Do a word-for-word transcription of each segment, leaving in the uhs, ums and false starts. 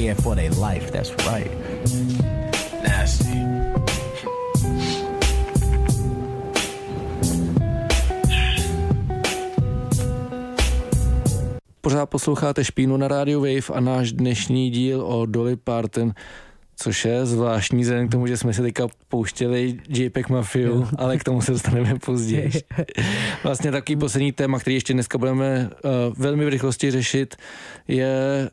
here for their life, that's right. Nasty. Pořád posloucháte Špínu na rádiu Wave a náš dnešní díl o Dolly Parton, což je zvláštní vzhledem k tomu, že jsme se teďka pouštěli JPEG Mafiu, ale k tomu se dostaneme později. Vlastně takový poslední téma, který ještě dneska budeme uh, velmi v rychlosti řešit, je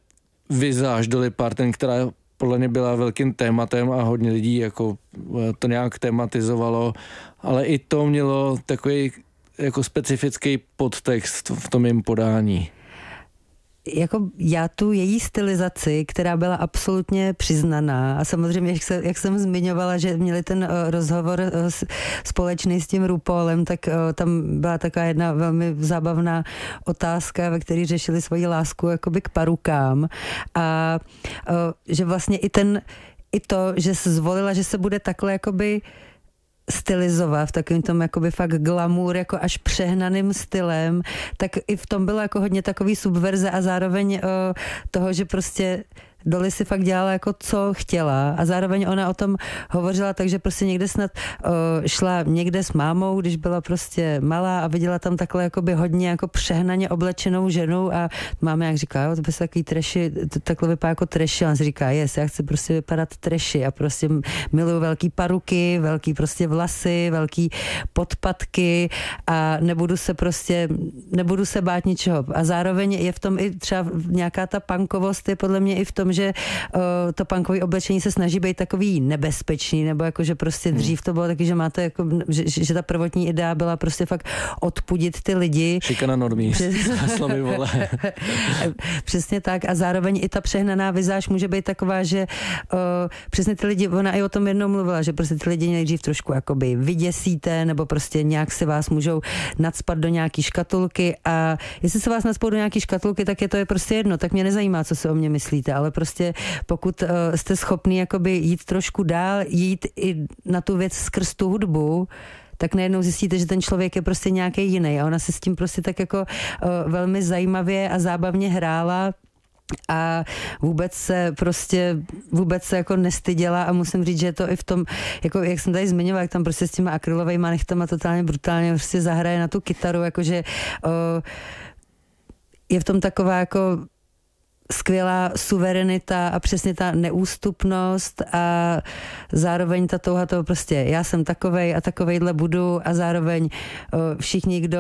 vizáž Dolly Parton, která podle mě byla velkým tématem a hodně lidí jako uh, to nějak tematizovalo, ale i to mělo takový jako specifický podtext v tom jejím podání. Jako já tu její stylizaci, která byla absolutně přiznaná a samozřejmě, jak, se, jak jsem zmiňovala, že měli ten uh, rozhovor uh, společný s tím RuPaulem, tak uh, tam byla taková jedna velmi zábavná otázka, ve které řešili svoji lásku jakoby k parukám a uh, že vlastně i ten, i to, že se zvolila, že se bude takhle jakoby stylizovat v takovým tom jakoby fakt glamour, jako až přehnaným stylem, tak i v tom bylo jako hodně takový subverze a zároveň uh, toho, že prostě Dolly si fakt dělala jako co chtěla a zároveň ona o tom hovořila, takže prostě někde snad uh, šla někde s mámou, když byla prostě malá a viděla tam takhle jakoby hodně jako přehnaně oblečenou ženu a máma jak říká, jo, to bys takový trashy, to takhle vypadá jako trashy a on si říká, yes, já chci prostě vypadat trashy a prostě miluju velký paruky, velký prostě vlasy, velký podpatky a nebudu se prostě, nebudu se bát ničeho a zároveň je v tom i třeba nějaká ta punkovost je podle mě i v tom, že uh, to punkové oblečení se snaží být takový nebezpečný, nebo jako, že prostě dřív to bylo taky, že máte jako, že, že ta prvotní idea byla prostě fakt odpudit ty lidi. Šikana normí. Slovy vole. Přesně tak a zároveň i ta přehnaná vizáž může být taková, že uh, přesně ty lidi, ona i o tom jednou mluvila, že prostě ty lidi nejdřív trošku jakoby vyděsíte, nebo prostě nějak si vás můžou nacpat do nějaký škatulky a jestli se vás nacpou do nějaký škatulky, tak je to je prostě jedno, tak mě nezajímá, co si o mě myslíte, ale prostě pokud uh, jste schopný jakoby jít trošku dál, jít i na tu věc skrz tu hudbu, tak najednou zjistíte, že ten člověk je prostě nějaký jiný a ona se s tím prostě tak jako uh, velmi zajímavě a zábavně hrála a vůbec se prostě vůbec se jako nestyděla a musím říct, že je to i v tom, jako jak jsem tady zmiňovala, jak tam prostě s těma akrylovejma nechtama totálně brutálně prostě zahraje na tu kytaru, jakože uh, je v tom taková jako skvělá suverenita a přesně ta neústupnost a zároveň ta touha toho prostě já jsem takovej a takovejhle budu a zároveň všichni, kdo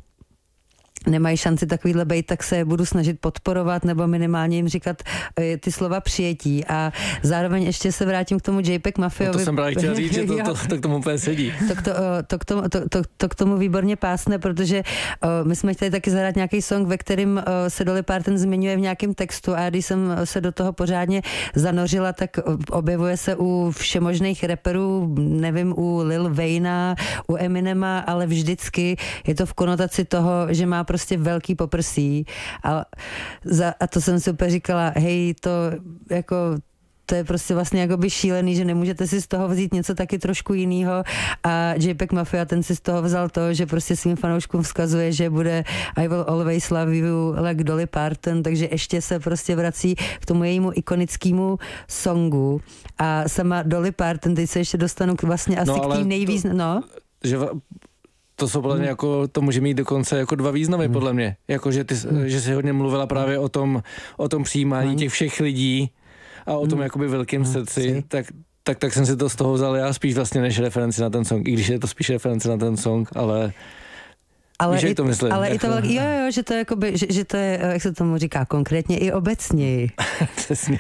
nemají šanci takovýhle bejt, tak se budu snažit podporovat nebo minimálně jim říkat ty slova přijetí a zároveň ještě se vrátím k tomu JPEG Mafiovi. No to jsem právě chtěl říct, že to, to, to k tomu úplně sedí. To, to, to, k tomu, to, to, to k tomu výborně pásne, protože uh, my jsme chtěli taky zahrát nějaký song, ve kterým uh, se Dolly Parton zmiňuje v nějakém textu a když jsem se do toho pořádně zanořila, tak objevuje se u všemožných rapperů, nevím, u Lil Wayna, u Eminema, ale vždycky je to v konotaci toho, že má prostě velký poprsí a, za, a to jsem si úplně říkala, hej, to jako to je prostě vlastně jakoby šílený, že nemůžete si z toho vzít něco taky trošku jinýho a JPEG Mafia ten si z toho vzal to, že prostě svým fanouškům vzkazuje, že bude I will always love you like Dolly Parton, takže ještě se prostě vrací k tomu jejímu ikonickému songu a sama Dolly Parton, teď se ještě dostanu k vlastně asi no, k tým nejvýznam... No? Že to jsou podle mě jako, to může mít dokonce jako dva významy hmm. podle mě. Jako, že, ty, hmm. že jsi hodně mluvila právě o tom, o tom přijímání hmm. těch všech lidí a o tom hmm. jakoby velkým hmm. srdci, tak, tak, tak jsem si to z toho vzal já spíš vlastně než referenci na ten song, i když je to spíš reference na ten song, ale... Ale, víš, i, to myslím, ale jako... i to velký, jo, jo, že to je jakoby, že, že to je, jak se tomu říká, konkrétně i obecněji. Přesně.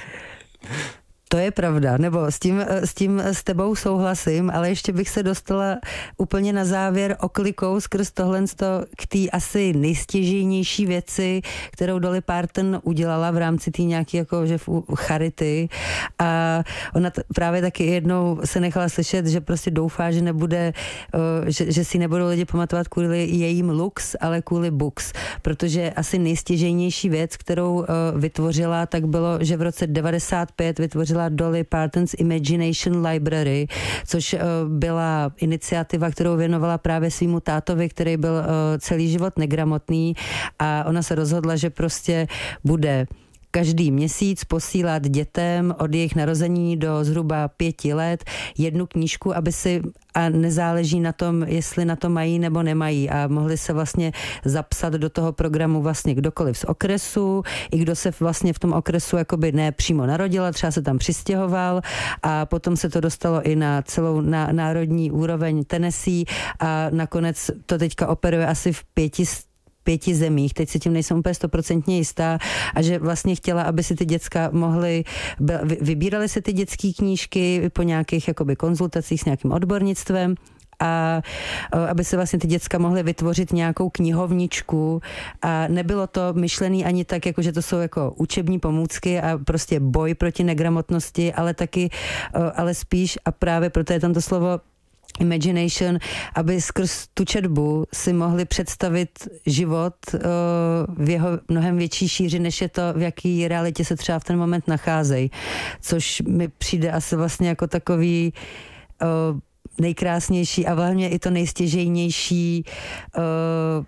To je pravda, nebo s tím, s tím s tebou souhlasím, ale ještě bych se dostala úplně na závěr oklikou skrz tohle k té asi nejstěžejnější věci, kterou Dolly Parton udělala v rámci té nějaké jako, že charity a ona t- právě taky jednou se nechala slyšet, že prostě doufá, že nebude, uh, že, že si nebudou lidi pamatovat kvůli jejím looks, ale kvůli books, protože asi nejstěžejnější věc, kterou uh, vytvořila, tak bylo, že v roce devadesát pět vytvořila Dolly Parton's Imagination Library, což uh, byla iniciativa, kterou věnovala právě svýmu tátovi, který byl uh, celý život negramotný a ona se rozhodla, že prostě bude každý měsíc posílat dětem od jejich narození do zhruba pěti let jednu knížku, aby si, a nezáleží na tom, jestli na to mají nebo nemají, a mohli se vlastně zapsat do toho programu vlastně kdokoliv z okresu, i kdo se vlastně v tom okresu jakoby ne přímo narodil, třeba se tam přistěhoval, a potom se to dostalo i na celou na, národní úroveň Tennessee a nakonec to teďka operuje asi v pěti pěti zemích, teď si tím nejsem úplně stoprocentně jistá, a že vlastně chtěla, aby si ty děcka mohly, vybíraly se ty dětské knížky po nějakých jakoby konzultacích s nějakým odbornictvem, a aby se vlastně ty děcka mohly vytvořit nějakou knihovničku, a nebylo to myšlený ani tak, jako že to jsou jako učební pomůcky a prostě boj proti negramotnosti, ale taky, ale spíš, a právě proto je tam to slovo imagination, aby skrz tu četbu si mohli představit život uh, v jeho mnohem větší šíři, než je to, v jaký realitě se třeba v ten moment nacházejí. Což mi přijde asi vlastně jako takový uh, nejkrásnější a hlavně i to nejstěžejnější uh,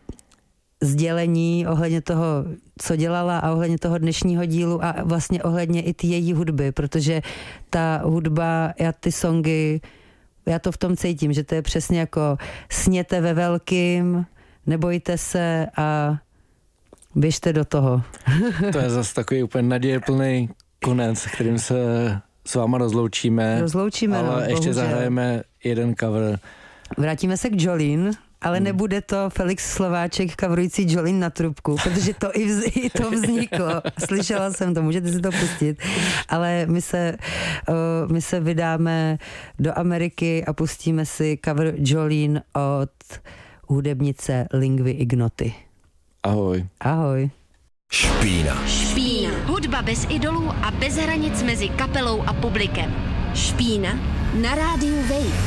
sdělení ohledně toho, co dělala, a ohledně toho dnešního dílu, a vlastně ohledně i ty její hudby, protože ta hudba, já ty songy, já to v tom cítím, že to je přesně jako sněte ve velkým, nebojte se a běžte do toho. To je zase takový úplně nadějeplný konec, kterým se s váma rozloučíme. Rozloučíme, ale no, ještě bohužel. zahrajeme jeden cover. Vrátíme se k Jolene, ale hmm. nebude to Felix Slováček coverující Jolene na trubku, protože to i, vz, i to vzniklo. Slyšela jsem to, můžete si to pustit. Ale my se, uh, my se vydáme do Ameriky a pustíme si cover Jolene od hudebnice Lingvy Ignoty. Ahoj. Ahoj. Špína. Špína. Hudba bez idolů a bez hranic mezi kapelou a publikem. Špína na rádiu Wave.